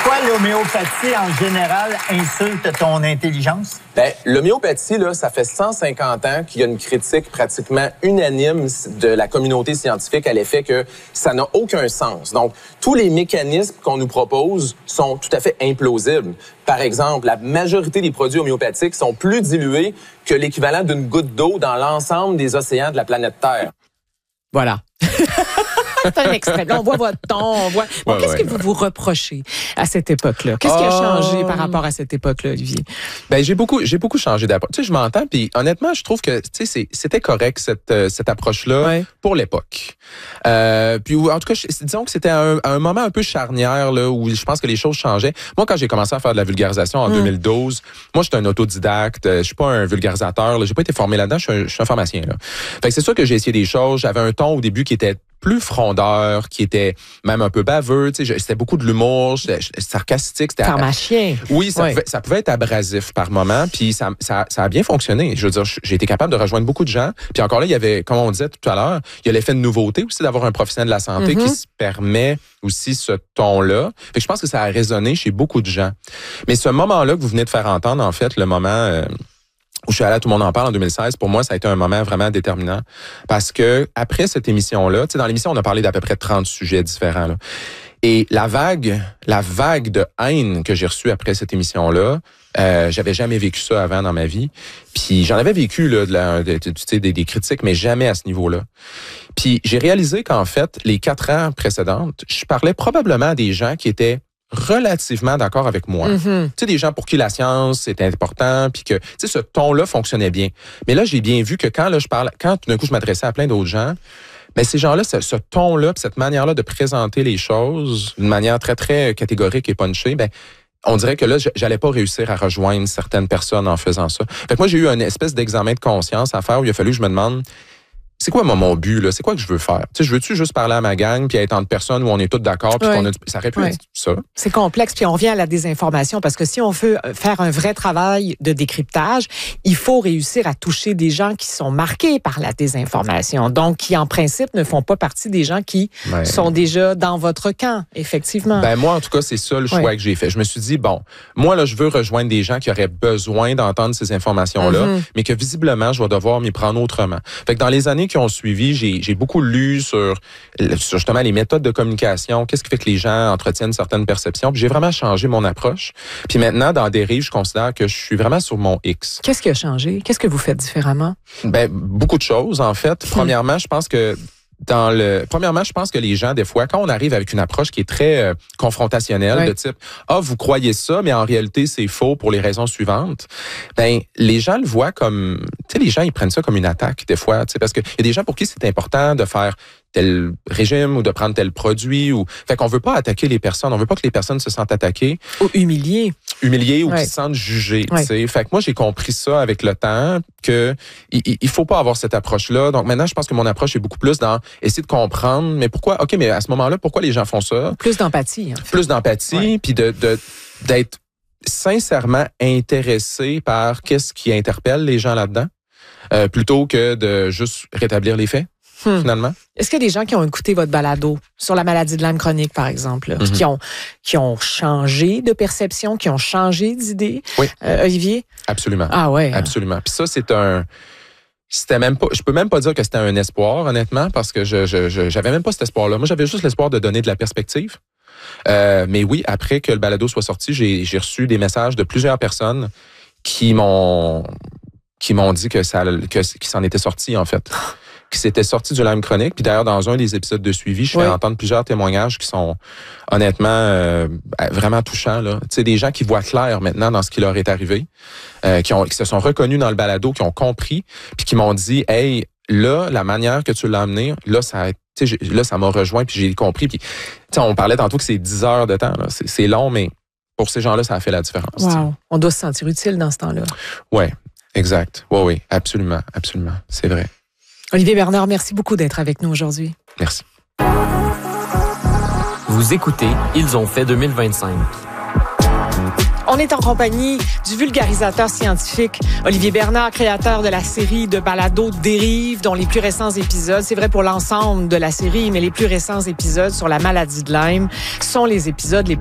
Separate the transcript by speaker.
Speaker 1: Pourquoi l'homéopathie, en général, insulte ton intelligence?
Speaker 2: Bien, l'homéopathie, là, ça fait 150 ans qu'il y a une critique pratiquement unanime de la communauté scientifique à l'effet que ça n'a aucun sens. Donc, tous les mécanismes qu'on nous propose sont tout à fait implausibles. Par exemple, la majorité des produits homéopathiques sont plus dilués que l'équivalent d'une goutte d'eau dans l'ensemble des océans de la planète Terre.
Speaker 3: Voilà. C'est un extrait. Là, on voit votre ton, on voit. Bon, qu'est-ce que vous vous reprochez à cette époque-là? Qu'est-ce qui a changé par rapport à cette époque-là, Olivier?
Speaker 4: Ben, j'ai beaucoup changé d'approche. Tu sais, je m'entends, puis honnêtement, je trouve que, tu sais, c'était correct, cette approche-là, pour l'époque. Puis, en tout cas, disons que c'était un moment un peu charnière, là, où je pense que les choses changeaient. Moi, quand j'ai commencé à faire de la vulgarisation en 2012, moi, j'étais un autodidacte, je suis pas un vulgarisateur, là, j'ai pas été formé là-dedans, je suis un pharmacien, là. Fait que c'est sûr que j'ai essayé des choses, j'avais un ton au début qui était plus frondeur, qui était même un peu baveux, tu sais, c'était beaucoup de l'humour, c'était sarcastique, c'était
Speaker 3: pharmacien.
Speaker 4: Oui, ça pouvait être abrasif par moment, puis ça a bien fonctionné. Je veux dire, j'ai été capable de rejoindre beaucoup de gens, puis encore là, il y avait, comme on disait tout à l'heure, il y a l'effet de nouveauté aussi d'avoir un professionnel de la santé qui se permet aussi ce ton-là. Fait que je pense que ça a résonné chez beaucoup de gens. Mais ce moment-là que vous venez de faire entendre, en fait, le moment où je suis allé à Tout le monde en parle en 2016, pour moi, ça a été un moment vraiment déterminant. Parce que après cette émission-là, tu sais, dans l'émission, on a parlé d'à peu près 30 sujets différents, là. Et la vague de haine que j'ai reçue après cette émission-là, j'avais jamais vécu ça avant dans ma vie. Puis j'en avais vécu là, des critiques, mais jamais à ce niveau-là. Puis j'ai réalisé qu'en fait, les 4 ans précédentes, je parlais probablement à des gens qui étaient relativement d'accord avec moi. Tu sais, des gens pour qui la science est important, puis que, tu sais, ce ton-là fonctionnait bien. Mais là, j'ai bien vu que quand tout d'un coup, je m'adressais à plein d'autres gens, ben ces gens-là, ce ton-là, cette manière-là de présenter les choses d'une manière très, très catégorique et punchée, ben on dirait que là, j'allais pas réussir à rejoindre certaines personnes en faisant ça. Fait que moi, j'ai eu une espèce d'examen de conscience à faire où il a fallu que je me demande, c'est quoi mon but, là? C'est quoi que je veux faire? Tu sais, je veux-tu juste parler à ma gang puis être entre personnes où on est tous d'accord puis ça aurait pu être ça.
Speaker 3: C'est complexe, puis on revient à la désinformation parce que si on veut faire un vrai travail de décryptage, il faut réussir à toucher des gens qui sont marqués par la désinformation. Donc, qui, en principe, ne font pas partie des gens qui sont déjà dans votre camp, effectivement.
Speaker 4: Ben, moi, en tout cas, c'est ça le choix que j'ai fait. Je me suis dit, bon, moi, là, je veux rejoindre des gens qui auraient besoin d'entendre ces informations-là, mais que visiblement, je vais devoir m'y prendre autrement. Fait que dans les années qui ont suivi, j'ai beaucoup lu sur justement les méthodes de communication, qu'est-ce qui fait que les gens entretiennent certaines perceptions. Puis j'ai vraiment changé mon approche. Puis maintenant, dans Dérive, je considère que je suis vraiment sur mon X.
Speaker 3: Qu'est-ce qui a changé? Qu'est-ce que vous faites différemment?
Speaker 4: Ben, beaucoup de choses, en fait. Premièrement, je pense que les gens, des fois, quand on arrive avec une approche qui est très confrontationnelle, de type « Ah, vous croyez ça, mais en réalité, c'est faux pour les raisons suivantes », ben les gens le voient comme... Tu sais, les gens, ils prennent ça comme une attaque, des fois, tu sais, parce qu'il y a des gens pour qui c'est important de faire tel régime ou de prendre tel produit. Fait qu'on veut pas attaquer les personnes. On veut pas que les personnes se sentent attaquées.
Speaker 3: Ou humiliées.
Speaker 4: Ou qui se sentent jugées. Tu sais. Fait que moi, j'ai compris ça avec le temps, que il faut pas avoir cette approche-là. Donc maintenant, je pense que mon approche est beaucoup plus dans essayer de comprendre, mais pourquoi, OK, mais à ce moment-là, pourquoi les gens font ça?
Speaker 3: Plus d'empathie. En fait.
Speaker 4: Plus d'empathie, puis d'être sincèrement intéressé par qu'est-ce qui interpelle les gens là-dedans, plutôt que de juste rétablir les faits. Finalement.
Speaker 3: Est-ce qu'il y a des gens qui ont écouté votre balado sur la maladie de Lyme chronique, par exemple, là, qui ont changé de perception, qui ont changé d'idée?
Speaker 4: Oui.
Speaker 3: Olivier?
Speaker 4: Absolument.
Speaker 3: Ah ouais.
Speaker 4: Absolument. Puis ça, c'était même pas, je peux même pas dire que c'était un espoir, honnêtement, parce que j'avais même pas cet espoir-là. Moi, j'avais juste l'espoir de donner de la perspective. Mais oui, après que le balado soit sorti, j'ai reçu des messages de plusieurs personnes qui m'ont dit que qu'ils s'en étaient sortis, en fait. Qui s'était sorti du Lyme chronique. Puis d'ailleurs, dans un des épisodes de suivi, je fais entendre plusieurs témoignages qui sont honnêtement vraiment touchants. Tu sais, des gens qui voient clair maintenant dans ce qui leur est arrivé, qui se sont reconnus dans le balado, qui ont compris, puis qui m'ont dit, hey, là, la manière que tu l'as amené, là, ça m'a rejoint, puis j'ai compris. Puis, tu sais, on parlait tantôt que c'est 10 heures de temps. Là. C'est long, mais pour ces gens-là, ça a fait la différence.
Speaker 3: Wow. On doit se sentir utile dans ce temps-là.
Speaker 4: Oui, exact. Oui, absolument, absolument. C'est vrai.
Speaker 3: Olivier Bernard, merci beaucoup d'être avec nous aujourd'hui.
Speaker 4: Merci.
Speaker 5: Vous écoutez Ils ont fait 2025.
Speaker 3: On est en compagnie du vulgarisateur scientifique Olivier Bernard, créateur de la série de balados Dérive, dont les plus récents épisodes, c'est vrai pour l'ensemble de la série, mais les plus récents épisodes sur la maladie de Lyme sont les épisodes les